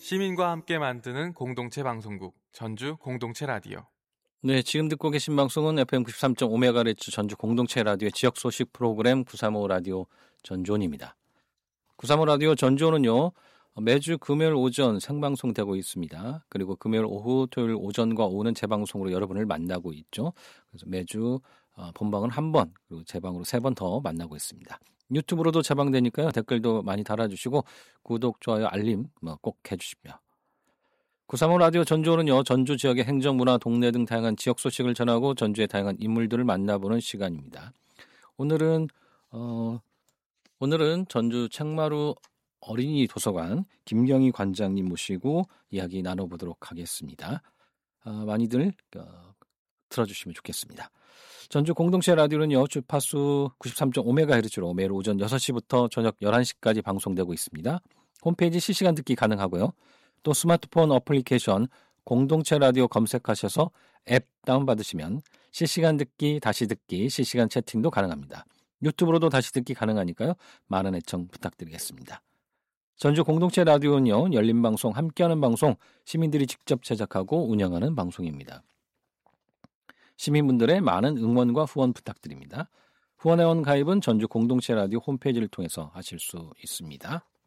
시민과 함께 만드는 공동체 방송국 전주 공동체 라디오. 네, 지금 듣고 계신 방송은 FM 93.5MHz 전주 공동체 라디오의 지역 소식 프로그램 935 라디오 전주원입니다. 935 라디오 전주원은요, 매주 금요일 오전 생방송되고 있습니다. 그리고 금요일 오후, 토요일 오전과 오후는 재방송으로 여러분을 만나고 있죠. 그래서 매주 본방은 한 번, 그리고 재방으로 3번 더 만나고 있습니다. 유튜브로도 재방되니까요. 댓글도 많이 달아주시고 구독, 좋아요, 알림 꼭 해주시며. 935 라디오 전주원은요, 전주 지역의 행정, 문화, 동네 등 다양한 지역 소식을 전하고 전주의 다양한 인물들을 만나보는 시간입니다. 오늘은 전주 책마루 어린이 도서관 김경희 관장님 모시고 이야기 나눠보도록 하겠습니다. 많이들 들어주시면 좋겠습니다. 전주 공동체 라디오는요, 주파수 93.5MHz로 매일 오전 6시부터 저녁 11시까지 방송되고 있습니다. 홈페이지 실시간 듣기 가능하고요. 또 스마트폰 어플리케이션 공동체 라디오 검색하셔서 앱 다운받으시면 실시간 듣기, 다시 듣기, 실시간 채팅도 가능합니다. 유튜브로도 다시 듣기 가능하니까요. 많은 애청 부탁드리겠습니다. 전주 공동체 라디오는요, 열린 방송, 함께하는 방송, 시민들이 직접 제작하고 운영하는 방송입니다. 시민분들의 많은 응원과 후원 부탁드립니다. 후원회원 가입은 전주 공동체 라디오 홈페이지를 통해서 하실 수 있습니다.